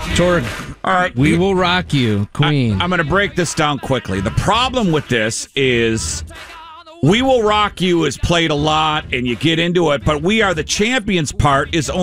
Torque, All right. We Will Rock You, Queen. I'm going to break this down quickly. The problem with this is We Will Rock You is played a lot and you get into it, but We Are the Champions part is